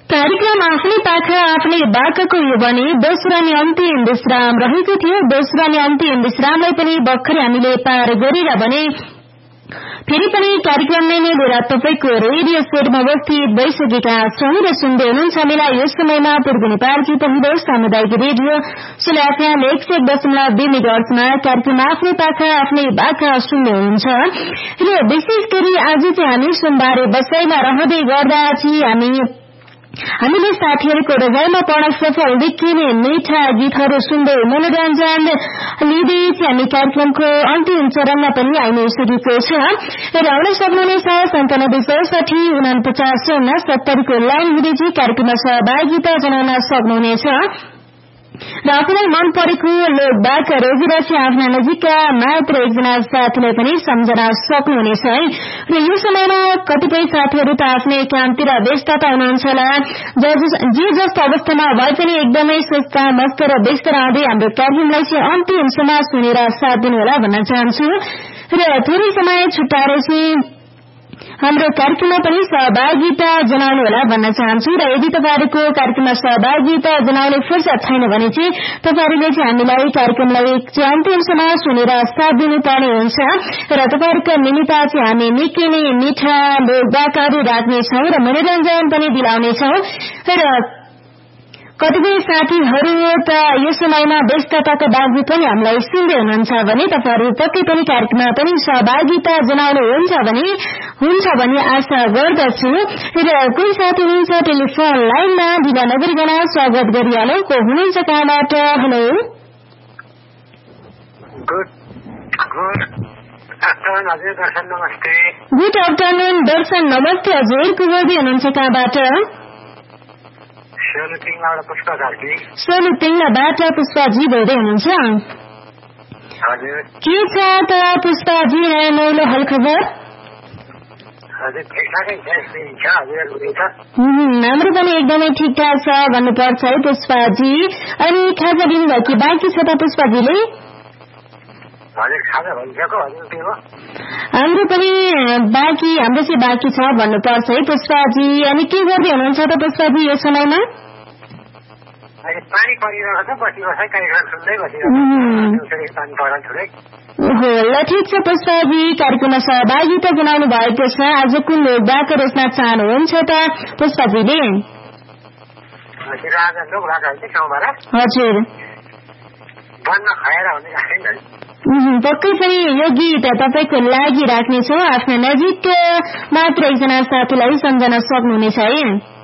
कार्यक्रम आफ्नै पाखा आफ्नै बाकाको यो भने दोस्रो अनि अन्तिम विश्राम रहेको थियो। दोस्रो अनि अन्तिम विश्रामलाई पनि भर्खरै हामीले पार गरेर भने फेरि पनि कार्यक्रमले नै लिएर तपाईको रेडियो सेटमा उपस्थित भइसकेका छौं र सुन्दै हुनुहुन्छ हामीलाई यो समयमा पूर्व नेपालकी पहिलो सामुदायिक रेडियो सुलाफ्याम 101.2 मेगाहर्जमा कार्यक्रम आफ्नै पाखा आफ्नै बाका सुन्दै हुनुहुन्छ र विशेष गरी आज चाहिँ हामी सोमबारे बसाइमा रहँदै गर्दा चाहिँ हामीले साथीहरूको रजाइमा पढ्न सफल देखिने मीठा गीतहरू सुन्दै मनोरञ्जन लिँदै हामी कार्यक्रमको अन्तिम चरणमा पनि आइसकेको छ र आउन सक्नुहुनेछ 9764 को लाइन हुँदै कार्यक्रममा सहभागिता जनाउन सक्नुहुनेछ र आफूलाई मन परेको लोकवाक रोजेर चाहिँ आफ्ना नजिकका मात्र एकजना साथीलाई पनि सम्झना सक्नुहुनेछ है। र यो समयमा कतिपय साथीहरू त आफ्नै कामतिर व्यस्तता हुनुहुन्छ होला, जे जस्तो अवस्थामा भए पनि एकदमै सुस्त मस्त र व्यस्त रहँदै हाम्रो कार्यक्रमलाई चाहिँ अन्तिमसम्म सुनेर साथ दिनुहोला भन्न चाहन्छु र थोरै समय छुट्याएर चाहिँ हाम्रो कार्यक्रममा पनि सहभागिता जनाउनु होला भन्न चाहन्छु र यदि तपाईहरुको कार्यक्रममा सहभागिता जनाउने फुर्सद छैन भने चाहिँ तपाईहरुले चाहिँ हामीलाई कार्यक्रमलाई अन्तिमसम्म सुनेर साथ दिनुपर्ने हुन्छ र तपाईहरुको निमित्त चाहिँ हामी निकै नै मिठा लोकवाकहरू राख्नेछौं र मनोरञ्जन पनि दिलाउनेछौं र कतिपय साथीहरू त यो समयमा व्यस्तताको बावजुद पनि हामीलाई सुन्दै हुनुहुन्छ भने तपाईहरु पक्कै पनि कार्यक्रममा पनि सहभागिता जनाउनुहुन्छ भने आशा गर्दछु र कोही साथी हुनुहुन्छ टेलिफोन लाइनमा ढिला नगरिकन स्वागत गरिहालौ। को हुनुहुन्छ कहाँबाट? हेलो, गुड आफ्टरनुन दर्शन, नमस्ते हजुर। को बोल्दै हुनुहुन्छ कहाँबाट? सोलुतिङबाट पुष्पाजी बोल्दै हुनुहुन्छ? के छ त पुष्पाजी नौलो हाल खबर? हाम्रो पनि एकदमै ठिकठाक छ भन्नुपर्छ है पुष्पाजी। अनि खाजा दिनुभयो कि बाँकी छ त पुष्पाजीले? हाम्रो चाहिँ बाँकी छ भन्नुपर्छ है पुष्पाजी। अनि के गर्दै हुनुहुन्छ त पुष्पाजी यो समयमा? ल ठिक छ पुष्पाजी, कार्यक्रममा सहभागिता जनाउनु भएको छ। आज कुन लोकवाक रचना चाहनुहुन्छ त पुष्पाजीले? हजुर पक्कै पनि यो गीत तपाईको लागि राख्नेछौ। आफ्ना नजिक मात्र एकजना साथीलाई सम्झन सक्नुहुनेछ है।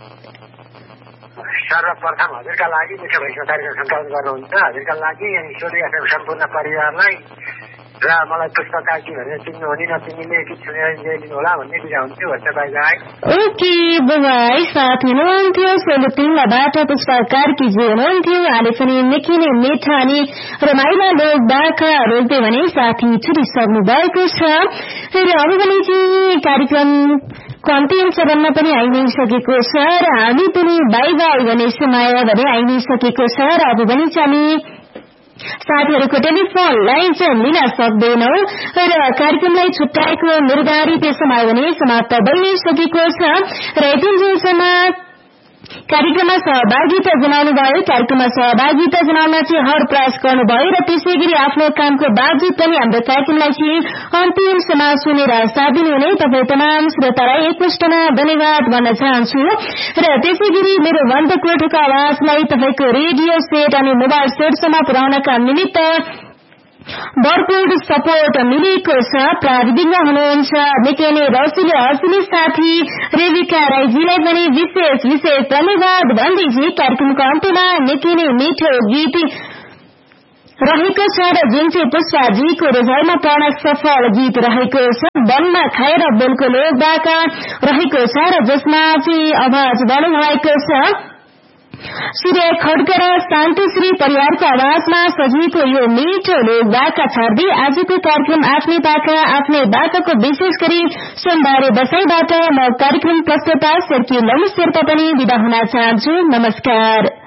सर्वप्रथम हजुरका लागि मिठो भइसकेको कार्यक्रम सञ्चालन गर्नुहुन्छ, हजुरका लागि अनि ईश्वरीय सम्पूर्ण परिवारलाई र मलाई पुष्पकाजी भनेर चिन्नुहुने नचिन्ने गीत सुनेर ल्याइदिनु होला भन्ने बिदा हुन्छु। हुन्छ, बाई बाई। Okay by. साथ हुनुहुन्थ्यो सोलुतिङबाट पुष्पकारकीजी हुनुहुन्थ्यो। उहाँले पनि निकै नै मिठा अनि रमाइला लोकवाक रोज्दै भने साथी छुटिसक्नु भएको छ र अब पनि चाहिँ कार्यक्रम अन्तिम चरणमा पनि आइ नै सकेको छ र हामी पनि बाई बाई भन्ने समय भने आइ नै सकेको छ र अब पनि हामी साथीहरूको टेलिफोन लाइन चाहिँ लिन सक्दैनौ र कार्यक्रमलाई छुट्याएको निर्धारित समय भने समाप्त भइ नै सकेको छ र यतिन्जेलसम्म कार्यक्रममा सहभागिता जनाउनु भयो। कार्यक्रममा सहभागिता जनाउन चाहिँ हर प्रयास गर्नुभयो र त्यसै गरी आफ्नो कामको बावजुद पनि हाम्रो कार्यक्रमलाई चाहिँ अन्तिमसम्म सुनेर साथ दिनुहुने तपाईँ तमाम श्रोतालाई एकपल्टमा धन्यवाद भन्न चाहन्छु र त्यसै गरी मेरो बन्द कोठोको आवाजलाई तपाईको रेडियो सेट अनि मोबाइल सेटसम्म पुर्याउनका निमित्त भरपूर सपोर्ट मिलेको छ। प्राविधिकमा हुनुहुन्छ निकै नै रसिलो हसिलो साथी रेविका राईजीलाई पनि विशेष धन्यवाद भन्दै कार्यक्रमको अन्त्यमा निकै नै मिठो गीत रहेको छ र जुन चाहिँ पुष्पाजीको रोजाइमा पढ्न सफल गीत रहेको छ। वनमा खाएर बोलको लोकवाक रहेको छ र जसमा चाहिँ आवाज बढ्नुभएको छ सूर्य खड्का र शान्तश्री परिवारको आवाजमा सजिएको यो मिठो लोकवाक छाड्दै आजको कार्यक्रम आफ्नै पाखा आफ्नै बाकाको विशेष गरी सोमबारे बसाईबाट म कार्यक्रम प्रस्तुता शेर्की लम्बु शेर्पा पनि बिदा हुन चाहन्छु। नमस्कार।